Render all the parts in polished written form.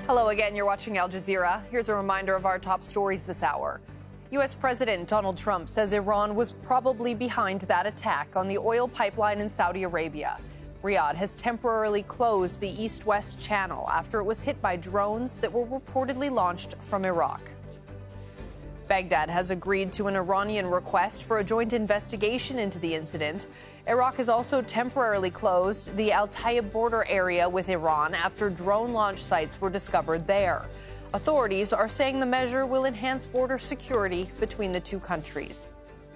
Hello again, you're watching Al Jazeera. Here's a reminder of our top stories this hour. U.S. President Donald Trump says Iran was probably behind that attack on the oil pipeline in Saudi Arabia. Riyadh has temporarily closed the east-west channel after it was hit by drones that were reportedly launched from Iraq. Baghdad has agreed to an Iranian request for a joint investigation into the incident. Iraq has also temporarily closed the Al Tayyib border area with Iran after drone launch sites were discovered there. Authorities are saying the measure will enhance border security between the two countries.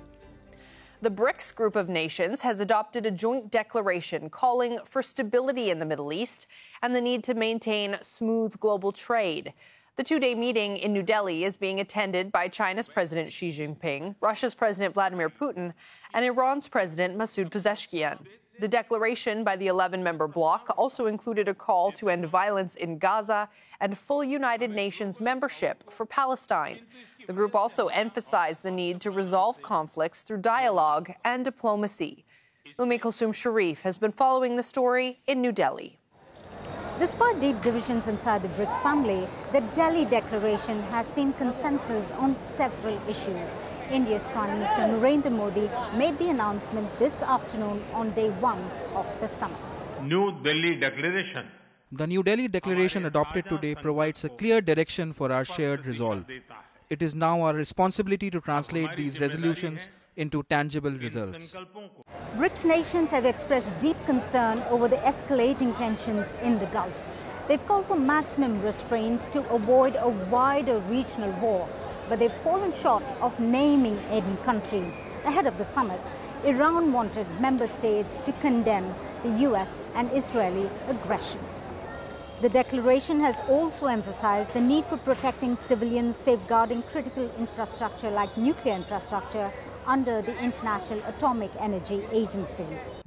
The BRICS group of nations has adopted a joint declaration calling for stability in the Middle East and the need to maintain smooth global trade. The two-day meeting in New Delhi is being attended by China's President Xi Jinping, Russia's President Vladimir Putin, and Iran's President Masoud Pezeshkian. The declaration by the 11-member bloc also included a call to end violence in Gaza and full United Nations membership for Palestine. The group also emphasized the need to resolve conflicts through dialogue and diplomacy. Kulsum Sharif has been following the story in New Delhi. Despite deep divisions inside the BRICS family, the Delhi Declaration has seen consensus on several issues. India's Prime Minister Narendra Modi made the announcement this afternoon on day one of the summit. New Delhi Declaration. The New Delhi Declaration adopted today provides a clear direction for our shared resolve. It is now our responsibility to translate these resolutions into tangible results. BRICS nations have expressed deep concern over the escalating tensions in the Gulf. They've called for maximum restraint to avoid a wider regional war, but they've fallen short of naming any country. Ahead of the summit, Iran wanted member states to condemn the US and Israeli aggression. The declaration has also emphasized the need for protecting civilians, safeguarding critical infrastructure like nuclear infrastructure under the International Atomic Energy Agency.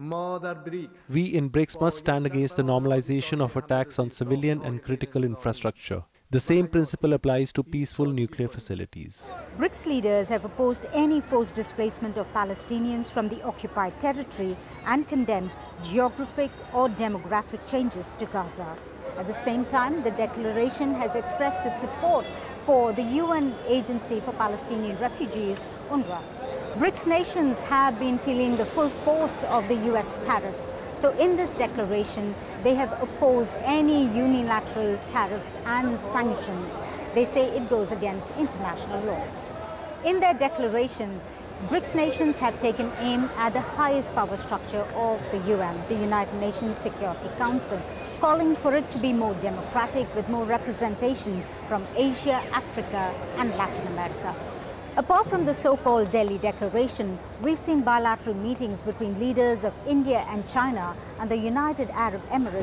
We in BRICS must stand against the normalization of attacks on civilian and critical infrastructure. The same principle applies to peaceful nuclear facilities. BRICS leaders have opposed any forced displacement of Palestinians from the occupied territory and condemned geographic or demographic changes to Gaza. At the same time, the declaration has expressed its support for the UN Agency for Palestinian Refugees, UNRWA. BRICS nations have been feeling the full force of the US tariffs. So in this declaration, they have opposed any unilateral tariffs and sanctions. They say it goes against international law. In their declaration, BRICS nations have taken aim at the highest power structure of the UN, the United Nations Security Council, calling for it to be more democratic with more representation from Asia, Africa, and Latin America. Apart from the so-called Delhi Declaration, we've seen bilateral meetings between leaders of India and China and the United Arab Emirates